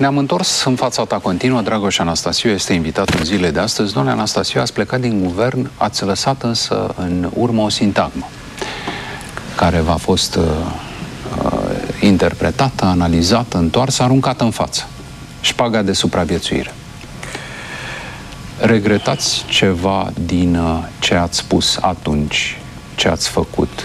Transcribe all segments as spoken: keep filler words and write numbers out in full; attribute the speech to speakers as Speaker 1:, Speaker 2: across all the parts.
Speaker 1: Ne-am întors în fața ta continuă. Dragoș Anastasiu este invitat în zilele de astăzi. Doamne Anastasiu, ați plecat din guvern, ați lăsat însă în urmă o sintagmă care v-a fost uh, uh, interpretată, analizată, întoarsă, aruncată în față. Șpaga de supraviețuire. Regretați ceva din uh, ce ați spus atunci, ce ați făcut?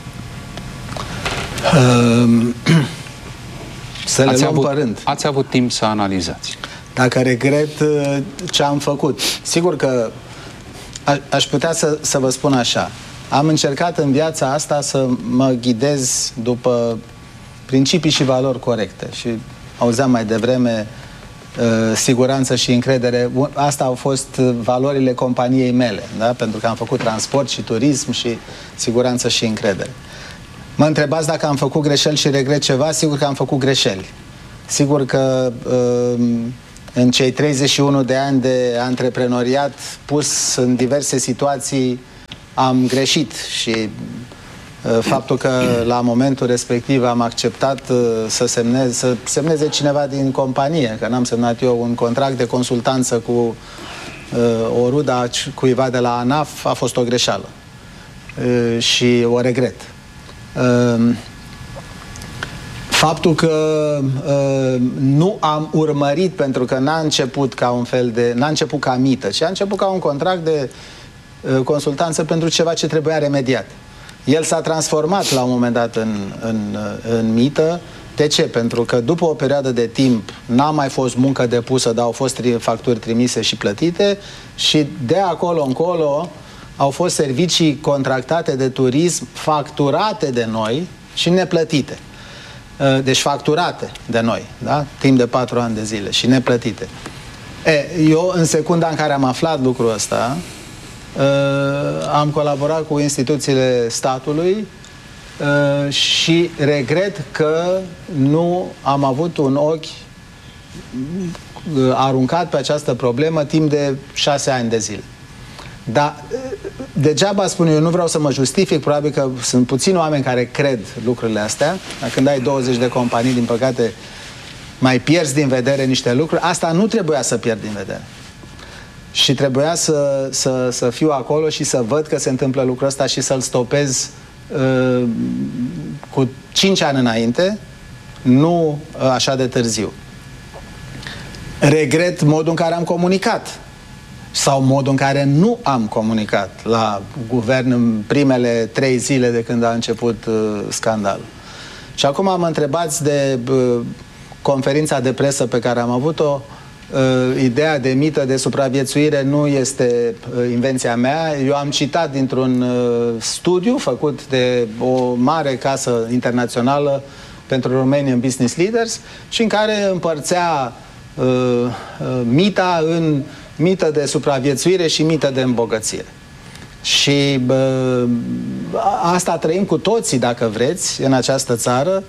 Speaker 2: Um, să le
Speaker 1: ați
Speaker 2: luăm
Speaker 1: avut,
Speaker 2: pe rând.
Speaker 1: Ați avut timp să analizați.
Speaker 2: Dacă regret uh, ce am făcut, sigur că a, aș putea să, să vă spun așa. Am încercat în viața asta să mă ghidez după principii și valori corecte. Și auzeam mai devreme uh, siguranță și încredere. Asta au fost valorile companiei mele, da? Pentru că am făcut transport și turism și siguranță și încredere. Mă întrebați dacă am făcut greșeli și regret ceva? Sigur că am făcut greșeli. Sigur că uh, în cei treizeci și unu de ani de antreprenoriat pus în diverse situații am greșit și uh, faptul că la momentul respectiv am acceptat uh, să, semnez, să semneze cineva din companie, că n-am semnat eu un contract de consultanță cu uh, o rudă cuiva de la ANAF, a fost o greșeală uh, și o regret. Uh, faptul că uh, nu am urmărit, pentru că n-a început ca un fel de, n-a început ca mită, ci a început ca un contract de uh, consultanță pentru ceva ce trebuia remediat. El s-a transformat la un moment dat în, în, în mită. De ce? Pentru că după o perioadă de timp n-a mai fost muncă depusă, dar au fost tri facturi trimise și plătite și de acolo încolo au fost servicii contractate de turism, facturate de noi și neplătite. Deci facturate de noi, da? Timp de patru ani de zile și neplătite. E, eu, în secunda în care am aflat lucrul ăsta, am colaborat cu instituțiile statului și regret că nu am avut un ochi aruncat pe această problemă timp de șase ani de zile. Dar degeaba spun eu, nu vreau să mă justific, probabil că sunt puțini oameni care cred lucrurile astea. Dar când ai douăzeci de companii, din păcate, mai pierzi din vedere niște lucruri. Asta nu trebuia să pierd din vedere. Și trebuia să, să, să fiu acolo și să văd că se întâmplă lucrul ăsta și să-l stopez uh, cu cinci ani înainte, nu uh, așa de târziu. Regret modul în care am comunicat sau modul în care nu am comunicat la guvern în primele trei zile de când a început uh, scandalul. Și acum mă întrebați de uh, conferința de presă pe care am avut-o. Uh, ideea de mită de supraviețuire nu este uh, invenția mea. Eu am citat dintr-un uh, studiu făcut de o mare casă internațională pentru Romanian Business Leaders și în care împărțea uh, uh, mita în mită de supraviețuire și mită de îmbogățire. Și bă, asta trăim cu toții, dacă vreți, în această țară.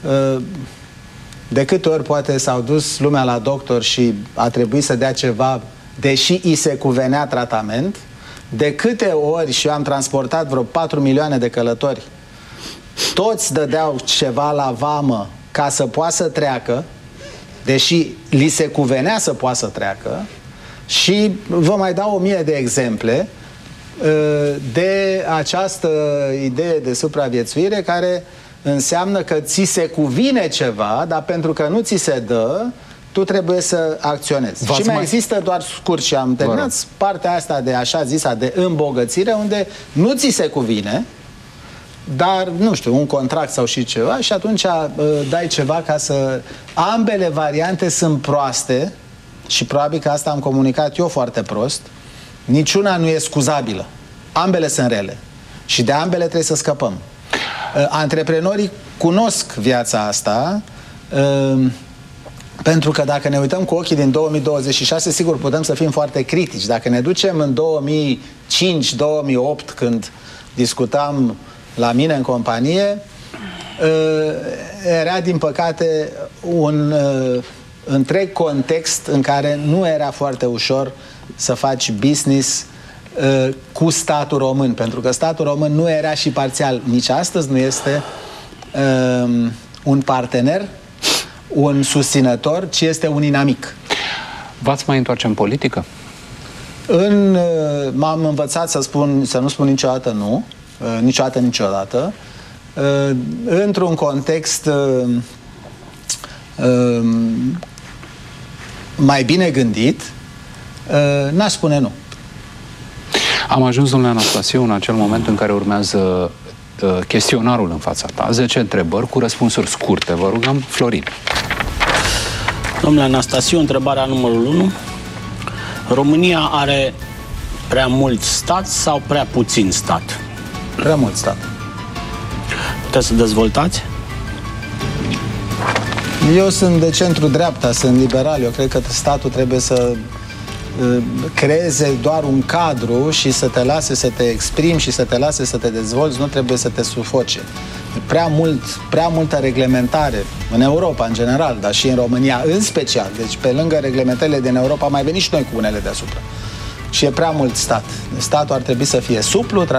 Speaker 2: De câte ori poate s-au dus lumea la doctor și a trebuit să dea ceva, deși îi se cuvenea tratament, de câte ori, și eu am transportat vreo patru milioane de călători, toți dădeau ceva la vamă ca să poată să treacă, deși li se cuvenea să poată să treacă. Și vă mai dau o mie de exemple de această idee de supraviețuire care înseamnă că ți se cuvine ceva, dar pentru că nu ți se dă, tu trebuie să acționezi. Și mai, mai există, doar scurt și am terminat, partea asta de așa zisa de îmbogățire, unde nu ți se cuvine, dar, nu știu, un contract sau și ceva, și atunci uh, dai ceva ca să... Ambele variante sunt proaste și probabil că asta am comunicat eu foarte prost. Niciuna nu e scuzabilă. Ambele sunt rele. Și de ambele trebuie să scăpăm. Uh, antreprenorii cunosc viața asta, uh, pentru că dacă ne uităm cu ochii din două mii douăzeci și șase, sigur putem să fim foarte critici. Dacă ne ducem în două mii cinci două mii opt, când discutam la mine în companie, uh, era din păcate un uh, întreg context în care nu era foarte ușor să faci business uh, cu statul român, pentru că statul român nu era și parțial, nici astăzi nu este uh, un partener un susținător, ci este un inamic.
Speaker 1: V-ați mai întoarce în politică?
Speaker 2: În, m-am învățat să, spun, să nu spun niciodată nu, niciodată, niciodată. Într-un context mai bine gândit, n-aș spune nu.
Speaker 1: Am ajuns, domnule Anastasiu, în acel moment în care urmează chestionarul în fața ta. zece întrebări cu răspunsuri scurte. Vă rugăm, Florin.
Speaker 3: Domnule Anastasiu, întrebarea numărul unu. România are prea mult stat sau prea puțin stat?
Speaker 2: Prea mult stat.
Speaker 3: Puteți să dezvoltați?
Speaker 2: Eu sunt de centru-dreapta, sunt liberal. Eu cred că statul trebuie să creeze doar un cadru și să te lase să te exprimi și să te lase să te dezvolți, nu trebuie să te sufoce. Prea mult, prea multă reglementare în Europa în general, dar și în România în special. Deci pe lângă reglementările din Europa mai venim și noi cu unele deasupra. Și e prea mult stat. Statul ar trebui să fie suplu,